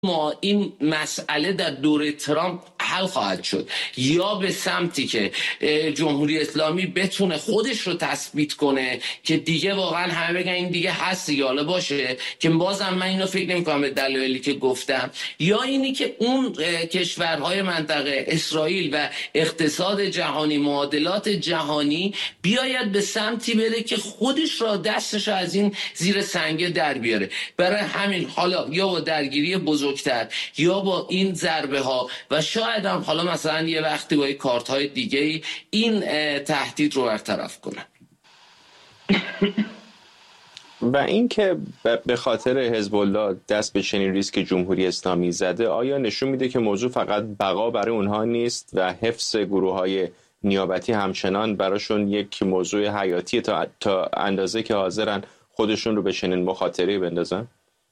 این مسئله در دوره ترامپ حل خواهد شد، یا به سمتی که جمهوری اسلامی بتونه خودش رو تثبیت کنه که دیگه واقعا همه بگن این دیگه هست دیگه حالا باشه، که بازم من اینو فکر نمی‌کنم به دلایلی که گفتم، یا اینی که اون کشورهای منطقه، اسرائیل و اقتصاد جهانی، معادلات جهانی بیاید به سمتی بره که خودش را دستش از این زیر سنگه در بیاره. برای همین حالا یا با درگیری بزرگتر یا با این ضربه ها و شاید هم حالا مثلا یه وقتی با کارت های دیگه این تهدید رو برطرف کنه. و این که به خاطر حزب الله دست به چنین ریسک جمهوری اسلامی زده، آیا نشون میده که موضوع فقط بقا برای اونها نیست و حفظ گروه‌های نیابتی همچنان براشون یک موضوع حیاتی تا اندازه که حاضرن خودشون رو به چنین مخاطره بندازن؟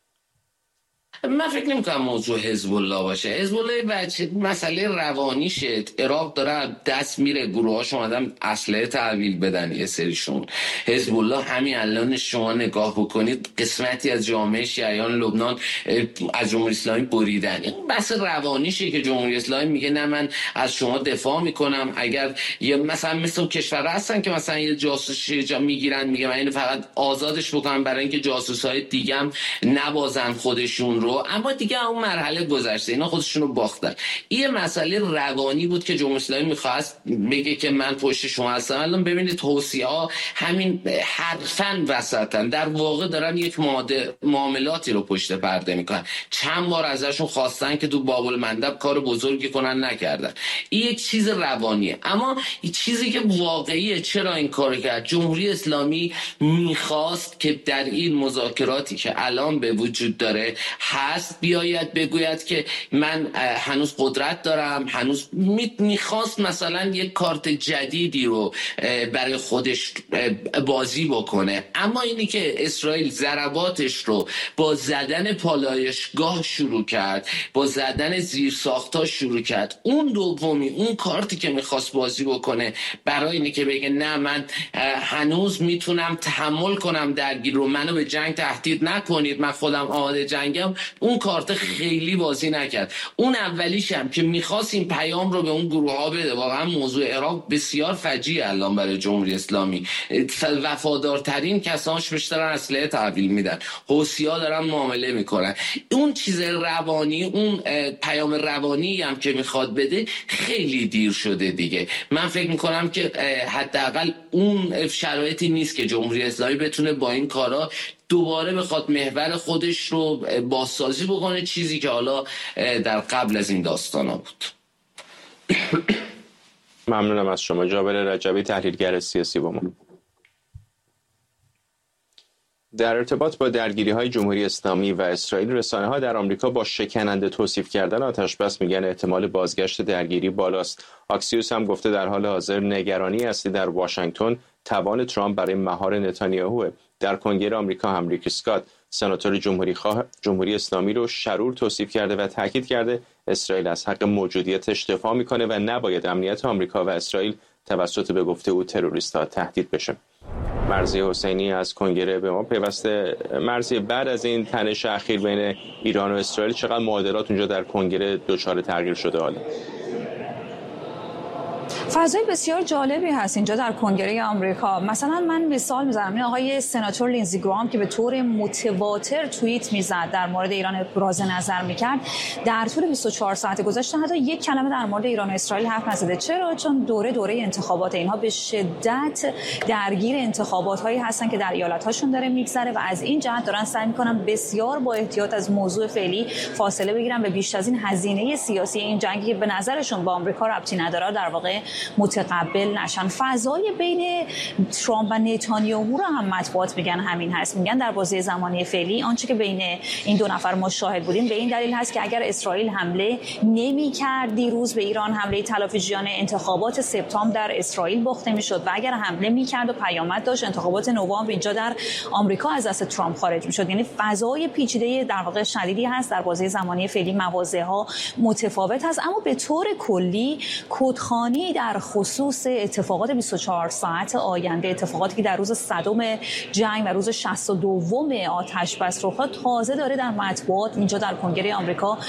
من فکر نمی‌کنم موضوع حزب الله باشه. حزب الله مسئله روانیشه. عراق داره دست میره، گروهاش اومدن اسلحه تحویل بدن یه سریشون. حزب الله همین الان شما نگاه بکنید قسمتی از جامعه شیعیان لبنان از جمهوری اسلامی بریدن. این بحث روانیشه که جمهوری اسلامی میگه نه من از شما دفاع میکنم. اگر یه مثلا کشورها هستن که مثلا یه جاسوسی جا میگیرن، میگه من اینو فقط آزادش بکنم برای اینکه جاسوسای دیگه‌ام نبازن خودشون رو، اما دیگه اون مرحله گذشته، اینا خودشون رو باختن. این مسئله روانی بود که جمهوری اسلامی می‌خواست بگه که من پشت شما هستم. الان ببینید حوثی‌ها همین حرفاً وسطن، در واقع دارن یک معاملاتی رو پشت پرده میکنن. چند بار ازشون خواستن که تو باب المندب کار بزرگی کنن، نکردن. این یک چیز روانیه. اما این چیزی که واقعیه، چرا این کارو کرد؟ جمهوری اسلامی می‌خواست که در این مذاکراتی که الان به وجود داره هست بیاید بگوید که من هنوز قدرت دارم، هنوز میخواست مثلا یک کارت جدیدی رو برای خودش بازی بکنه. اما اینی که اسرائیل ضرباتش رو با زدن پالایشگاه شروع کرد، با زدن زیرساخت‌ها شروع کرد، اون دومی، اون کارتی که میخواست بازی بکنه برای اینی که بگه نه من هنوز میتونم تحمل کنم درگیر رو، منو به جنگ تهدید نکنید، من خودم آماده جنگم، اون کارت خیلی بازی نکرد. اون اولیش هم که میخواست این پیام رو به اون گروه ها بده. واقعا موضوع عراق بسیار فجیعه الان برای جمهوری اسلامی. وفادارترین کسانش بیشتر اسلحه تحویل میدن، حوثی‌ها دارن معامله میکنن. اون چیز روانی، اون پیام روانی هم که میخواد بده خیلی دیر شده دیگه. من فکر میکنم که حداقل اون شرایطی نیست که جمهوری اسلامی بتونه با این کارا دوباره بخواد محور خودش رو بازسازی بکنه، چیزی که حالا در قبل از این داستانا بود. ممنونم از شما. جابر رجبی، تحلیلگر سیاسی با ما. در ارتباط با درگیری‌های جمهوری اسلامی و اسرائیل، رسانه‌ها در آمریکا با شکننده توصیف کردن آتش‌بس میگن احتمال بازگشت درگیری بالاست. آکسیوس هم گفته در حال حاضر نگرانی اصلی در واشنگتن توان ترامپ برای مهار نتانیاهو. در کنگره آمریکا هم ریک اسکات، سناتور جمهوری اسلامی رو شرور توصیف کرده و تاکید کرده اسرائیل از حق موجودیتش دفاع میکنه و نباید امنیت آمریکا و اسرائیل توسط به گفته او تروریست‌ها تهدید بشه. مرضی حسینی از کنگره به ما پیوسته. مرضی، بعد از این تنش اخیر بین ایران و اسرائیل چقدر معادلات اونجا در کنگره دچار تغییر شده حالا؟ فضای بسیار جالبی هست اینجا در کنگره آمریکا. مثلا من مثال میزنم، این آقای سناتور لینزی گرام که به طور متواتر توییت میزد در مورد ایران ابراز نظر میکرد، در طول 24 ساعت گذشته حتی یک کلمه در مورد ایران و اسرائیل حرف نزده. چرا؟ چون دوره انتخابات اینها به شدت درگیر انتخابات هایی هستن که در ایالت هاشون داره میگذره و از این جهت دارن سعی میکنن بسیار با احتیاط از موضوع فعلی فاصله بگیرن و بیش از این هزینه سیاسی این جنگی که به نظرشون با آمریکا ربطی نداره در واقع متقبل نشن. فضای بین ترامپ و نتانیاهو رو هم مطبوعات میگن همین هست. میگن در بازه زمانی فعلی آنچه که بین این دو نفر ما شاهد بودیم به این دلیل هست که اگر اسرائیل حمله نمی‌کرد دیروز به ایران، حمله تلافیجیان انتخابات سپتامبر در اسرائیل باخته میشد و اگر حمله می‌کرد و پیامد داشت انتخابات نوامبر اینجا در آمریکا از دست ترامپ خارج میشد. یعنی فضای پیچیده در واقع شدیدی هست. در بازه زمانی فعلی موازه‌ها متفاوت هست، اما به طور کلی کدخوانی در در خصوص اتفاقات 24 ساعت آینده، اتفاقاتی که در روز 100 جنگ و روز 62 آتش بس رخ داد، تازه داره در مطبوعات اینجا در کنگره آمریکا